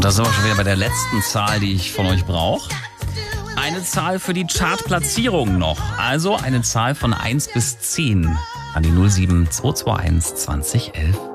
Und da sind wir schon wieder bei der letzten Zahl, die ich von euch brauche. Eine Zahl für die Chartplatzierung noch. Also eine Zahl von 1 bis 10 an die 07221 2011.